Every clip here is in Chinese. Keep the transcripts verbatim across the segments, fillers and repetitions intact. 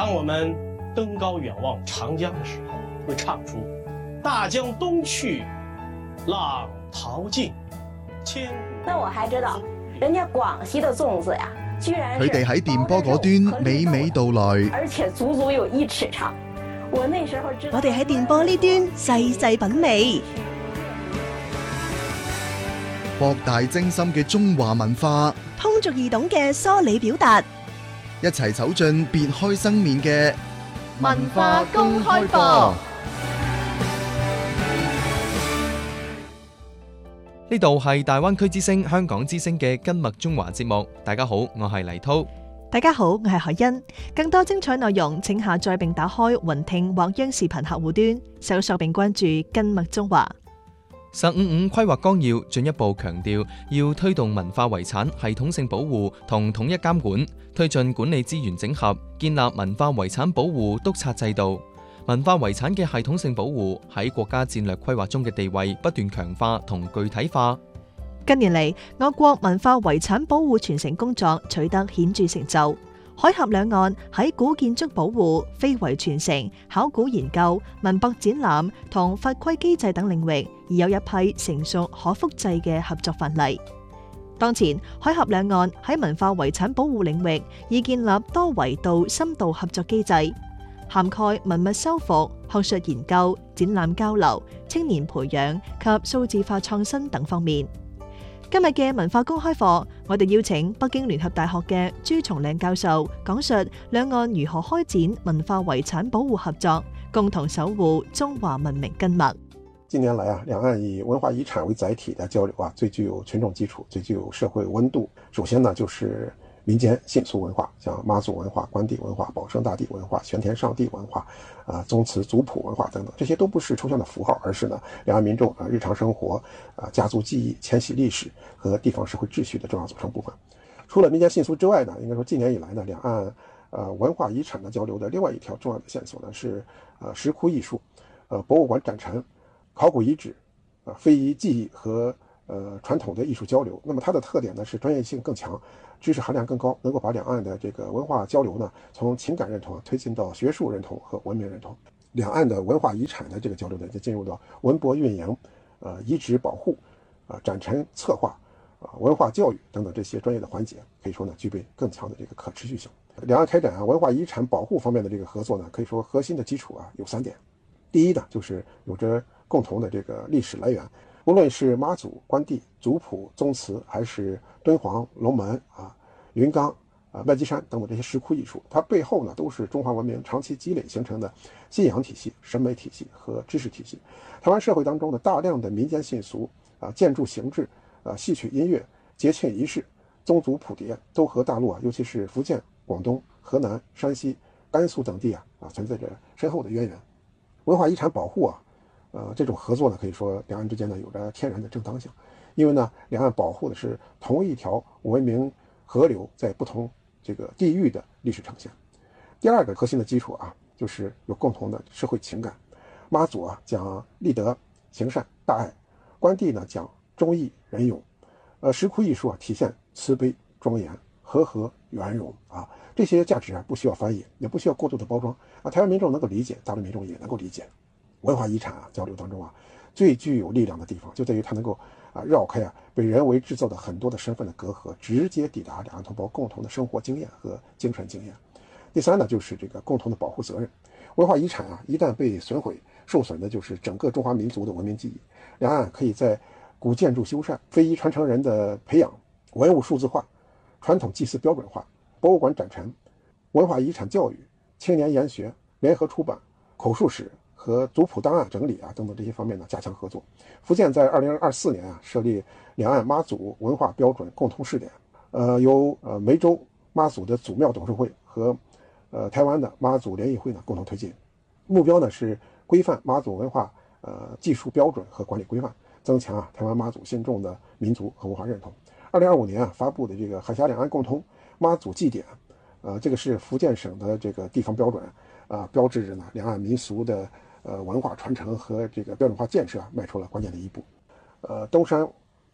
当我们登高远望长江的时候，会唱出大江东去，浪淘尽，千古。 那我還知道，人家廣西的粽子呀，居然佢哋喺電波嗰端娓娓道來， 而且足足有一尺長。我那時候知道， 我哋喺電波呢端細細品味， 博大精深嘅中華文化， 通俗易懂嘅梳理表達， 一齊走進別開生面嘅文化公開課。 呢度係大灣區之聲、香港之聲嘅根脈中華節目。大家好，我係黎濤。 大家好，我係海欣。更多精彩內容，請下載並打開雲聽或央視頻客戶端，搜索並關注根脈中華。 十五五規劃綱要進一步強調，要推動文化遺產系統性保護同統一監管，推進管理資源整合，建立文化遺產保護督察制度。文化遺產嘅系統性保護喺國家戰略規劃中嘅地位不斷強化同具體化。 近年嚟，我國文化遺產保護傳承工作取得顯著成就。海峽兩岸喺古建築保護、非遺傳承、考古研究、文博展覽同法規機制等領域，已有一批成熟可複製嘅合作範例。當前，海峽兩岸喺文化遺產保護領域已建立多維度深度合作機制，涵蓋文物修復、學術研究、展覽交流、青年培養及數字化創新等方面。今日嘅文化公開課，我哋邀請北京聯合大學嘅朱松嶺教授講述兩岸如何開展文化遺產保護合作，共同守護中華文明根脈。 近年來啊，兩岸以文化遺產為載體的交流啊，最具有群眾基礎，最具有社會溫度。首先呢，就是民間信俗文化，像媽祖文化、關帝文化、保生大帝文化、玄天上帝文化、啊宗祠族譜文化等等，這些都不是抽象的符號，而是呢兩岸民眾啊日常生活、啊家族記憶、遷徙歷史和地方社會秩序的重要組成部分。除了民間信俗之外呢，應該說近年以來呢，兩岸呃文化遺產的交流的另外一條重要的線索呢，是呃石窟藝術、呃博物館展陳、考古遺址、呃非遺技藝和呃傳統的藝術交流。那麼它的特點呢是專業性更強，知識含量更高，能夠把兩岸的這個文化交流呢，從情感認同推進到學術認同和文明認同。兩岸的文化遺產的這個交流呢，就進入到文博運營、呃遺址保護、啊、呃、展陳策劃、啊、呃、文化教育等等這些專業的環節，可以說呢具備更強的這個可持續性。兩岸開展啊文化遺產保護方面的這個合作呢，可以說核心的基礎啊有三點。第一呢，就是有着共同的這個歷史來源。無論是媽祖、關帝、族譜、宗祠，還是敦煌、龍門啊、雲岡啊、麥積山等等這些石窟藝術，它背後呢都是中華文明長期積累形成的信仰體系、審美體系和知識體系。台灣社會當中的大量的民間信俗啊、建築形制啊、戲曲音樂、節慶儀式、宗族譜牒，都和大陸啊，尤其是福建、廣東、河南、山西、甘肅等地啊啊存在着深厚的淵源。文化遺產保護啊。呃，這種合作呢，可以說兩岸之間呢有着天然的正當性，因為呢，兩岸保護的是同一條文明河流在不同這個地域的歷史呈現。第二個核心的基礎啊，就是有共同的社會情感。媽祖啊講立德、行善、大愛；關帝呢講忠義、仁勇。呃，石窟藝術啊體現慈悲、莊嚴、和合、圓融啊，這些價值啊不需要翻譯，也不需要過度的包裝啊，台灣民眾能夠理解，大陸民眾也能夠理解。文化遺產啊交流當中啊，最具有力量的地方就在於它能夠啊繞開啊被人為製造的很多的身份的隔閡，直接抵達兩岸同胞共同的生活經驗和精神經驗。第三呢，就是這個共同的保護責任。文化遺產啊一旦被損毀，受損的就是整個中華民族的文明記憶。兩岸可以在古建築修繕、非遺傳承人的培養、文物數字化、傳統祭祀標準化、博物館展陳、文化遺產教育、青年研學、聯合出版、口述史和族譜檔案整理啊等等這些方面呢加強合作。福建在二零二四年啊設立兩岸媽祖文化標準共同試點，呃由呃梅州媽祖的祖廟董事會和呃台灣的媽祖聯誼會呢共同推進，目標呢是規範媽祖文化呃技術標準和管理規範，增強啊台灣媽祖信眾的民族和文化認同。二零二五年啊發布的這個海峽兩岸共通媽祖祭典，呃這個是福建省的這個地方標準啊，標誌着呢兩岸民俗的呃文化傳承和這個標準化建設啊邁出了關鍵的一步。呃東山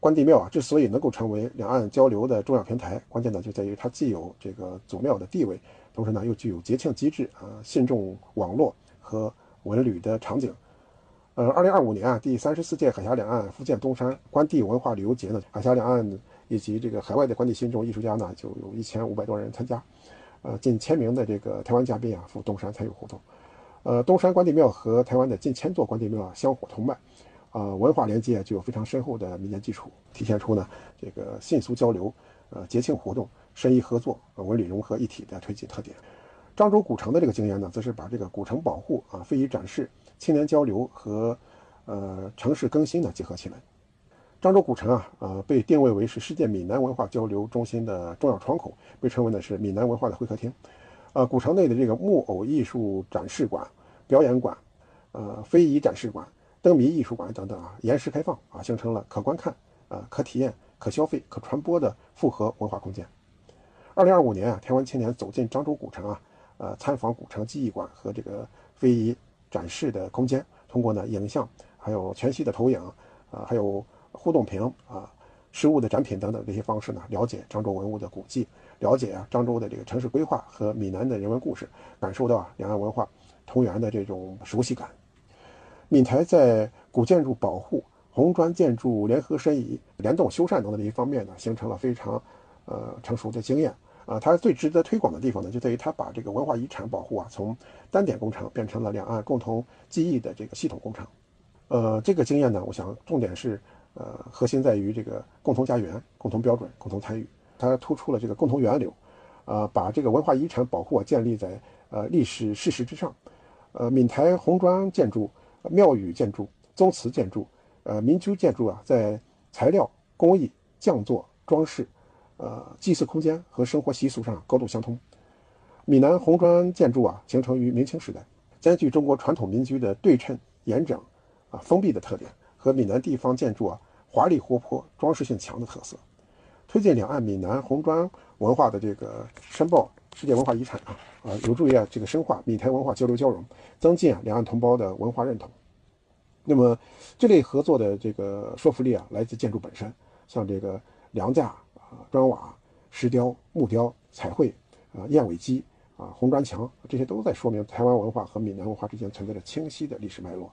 关帝庙啊，之所以能够成为两岸交流的重要平台，关键呢就在于它既有这个祖庙的地位，同时呢又具有节庆机制啊、信众网络和文旅的场景。呃，二零二五年啊，第三十四届海峡两岸福建东山关帝文化旅游节呢，海峡两岸以及这个海外的关帝信众艺术家呢，就有一千五百多人参加，呃，近千名的这个台湾嘉宾啊赴东山参与活动。呃，东山关帝庙和台湾的近千座关帝庙啊香火同脉，啊、呃，文化连接具有非常深厚的民间基础，体现出呢这个信俗交流、呃节庆活动、申遗合作、呃、文旅融合一体的推进特点。漳州古城的这个经验呢，则是把这个古城保护啊、非遗展示、青年交流和呃城市更新呢结合起来。漳州古城啊，呃被定位为是世界闽南文化交流中心的重要窗口，被称为呢是闽南文化的会客厅。呃，古城内的这个木偶艺术展示馆、表演馆、呃非遗展示馆、灯谜艺术馆等等啊，延时开放啊，形成了可观看、呃可体验、可消费、可传播的复合文化空间。二零二五年啊，台湾青年走进漳州古城啊。呃，参访古城记忆馆和这个非遗展示的空间，通过呢影像，还有全息的投影，啊、呃，还有互动屏啊、实物的展品等等这些方式呢，了解漳州文物的古迹，了解啊漳州的这个城市规划和闽南的人文故事，感受到啊两岸文化同源的这种熟悉感。闽台在古建筑保护、红砖建筑联合申遗、联动修缮等等这一方面呢，形成了非常呃成熟的经验。啊，它最值得推广的地方呢，就在于它把这个文化遗产保护啊，从单点工程变成了两岸共同记忆的这个系统工程。呃，这个经验呢，我想重点是呃核心在于这个共同家园、共同标准、共同参与。它突出了这个共同源流，呃，把这个文化遗产保护啊建立在呃历史事实之上。呃，闽台红砖建筑、庙宇建筑、宗祠建筑、呃民居建筑啊，在材料、工艺、匠作、装饰。呃，祭祀空间和生活习俗上高度相通。闽南红砖建筑啊，形成于明清时代，兼具中国传统民居的对称、严整、啊封闭的特点，和闽南地方建筑啊华丽活泼、装饰性强的特色，推进两岸闽南红砖文化的这个申报世界文化遗产啊，啊有助于啊这个深化闽台文化交流交融，增进啊两岸同胞的文化认同。那么这类合作的这个说服力啊，来自建筑本身，像这个梁架。砖瓦、石雕、木雕、彩绘、啊燕尾基、啊红砖墙，这些都在说明台湾文化和闽南文化之间存在着清晰的历史脉络。